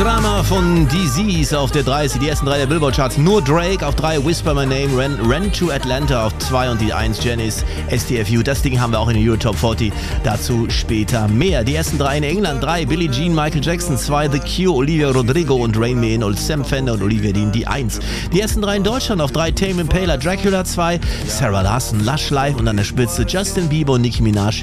Drama von DZs auf der 3, die ersten 3 der Billboard-Charts. Nur Drake auf 3, Whisper My Name, Ren to Atlanta auf 2 und die 1 Janis, STFU. Das Ding haben wir auch in den Euro Top 40. Dazu später mehr. Die ersten 3 in England: 3 Billie Jean, Michael Jackson, 2 The Cure, Olivia Rodrigo und Rain Man, und Sam Fender und Olivia Dean, die 1. Die ersten 3 in Deutschland auf 3 Tame Impala, Dracula, 2 Sarah Larson, Lush Life und an der Spitze Justin Bieber und Nicki Minaj,